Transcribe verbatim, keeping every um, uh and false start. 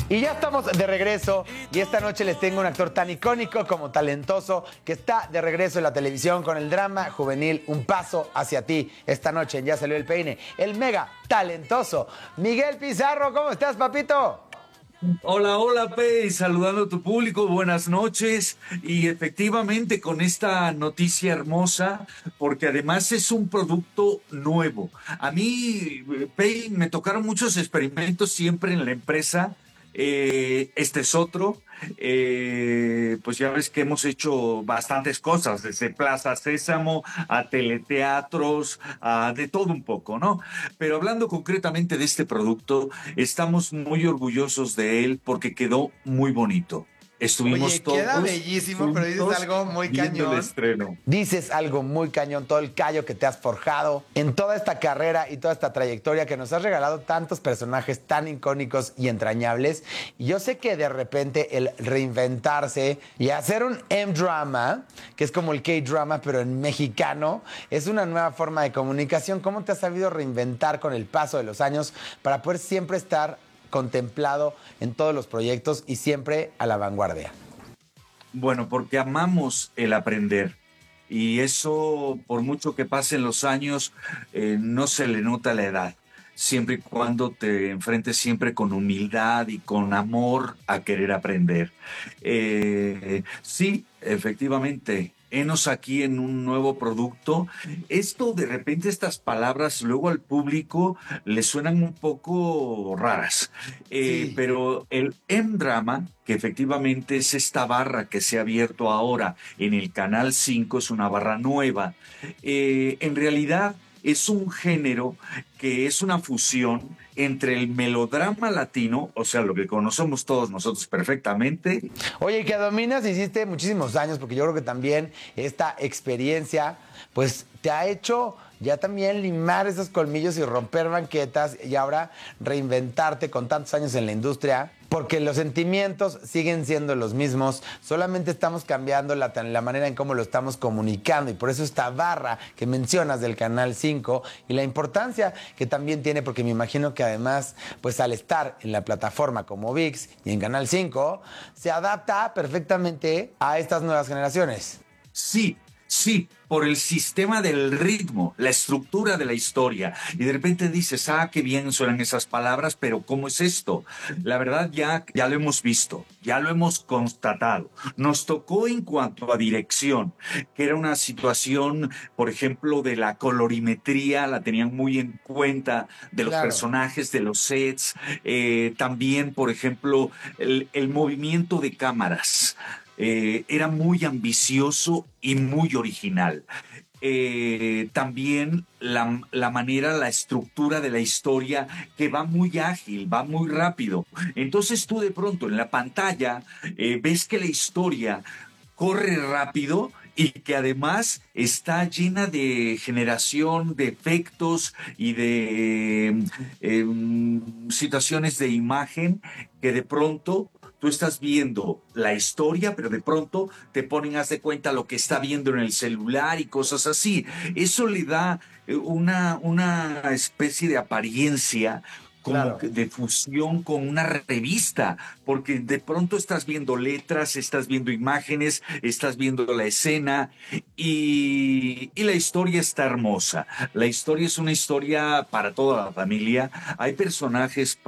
Y ya estamos de regreso y esta noche les tengo un actor tan icónico como talentoso que está de regreso en la televisión con el drama juvenil Un Paso Hacia Ti. Esta noche en Ya Salió el Peine, el mega talentoso Miguel Pizarro. ¿Cómo estás, papito? Hola, hola, Pei, saludando a tu público, buenas noches. Y efectivamente con esta noticia hermosa, porque además es un producto nuevo. A mí, Pei, me tocaron muchos experimentos siempre en la empresa. Eh, este es otro. Eh, pues ya ves que hemos hecho bastantes cosas, desde Plaza Sésamo a teleteatros, a de todo un poco, ¿no? Pero hablando concretamente de este producto, estamos muy orgullosos de él porque quedó muy bonito. Estuvimos Oye, queda todos bellísimo, pero dices juntos algo muy viendo el cañón. estreno. Dices algo muy cañón, todo el callo que te has forjado en toda esta carrera y toda esta trayectoria que nos has regalado tantos personajes tan icónicos y entrañables. Y yo sé que de repente el reinventarse y hacer un M-drama, que es como el K-drama, pero en mexicano, es una nueva forma de comunicación. ¿Cómo te has sabido reinventar con el paso de los años para poder siempre estar contemplado en todos los proyectos y siempre a la vanguardia? Bueno, porque amamos el aprender. Y eso, por mucho que pasen los años, eh, no se le nota la edad. Siempre y cuando te enfrentes siempre con humildad y con amor a querer aprender. Eh, sí, efectivamente. Enos aquí en un nuevo producto. Esto de repente, estas palabras luego al público le suenan un poco raras. Eh, Sí. pero el M-Drama, que efectivamente es esta barra que se ha abierto ahora en el Canal cinco, es una barra nueva, eh, en realidad es un género que es una fusión entre el melodrama latino, o sea, lo que conocemos todos nosotros perfectamente. Oye, que dominas, hiciste muchísimos años, porque yo creo que también esta experiencia, pues te ha hecho ya también limar esos colmillos y romper banquetas y ahora reinventarte con tantos años en la industria, porque los sentimientos siguen siendo los mismos, solamente estamos cambiando la, la manera en cómo lo estamos comunicando y por eso esta barra que mencionas del Canal cinco y la importancia que también tiene, porque me imagino que además, pues al estar en la plataforma como ViX y en Canal cinco, se adapta perfectamente a estas nuevas generaciones. Sí, sí, por el sistema del ritmo, la estructura de la historia. Y de repente dices, ah, qué bien suenan esas palabras, pero ¿cómo es esto? La verdad ya, ya lo hemos visto, ya lo hemos constatado. Nos tocó en cuanto a dirección, que era una situación, por ejemplo, de la colorimetría, la tenían muy en cuenta, de los Claro. personajes, de los sets, eh, también, por ejemplo, el, el movimiento de cámaras. Eh, era muy ambicioso y muy original. Eh, también la, la manera, la estructura de la historia que va muy ágil, va muy rápido. Entonces tú de pronto en la pantalla eh, ves que la historia corre rápido y que además está llena de generación de efectos y de eh, eh, situaciones de imagen que de pronto tú estás viendo la historia, pero de pronto te ponen, haz de cuenta, lo que está viendo en el celular y cosas así. Eso le da eh, una, una especie de apariencia como Claro. que de fusión con una revista, porque de pronto estás viendo letras, estás viendo imágenes, estás viendo la escena y, y la historia está hermosa. La historia es una historia para toda la familia. Hay personajes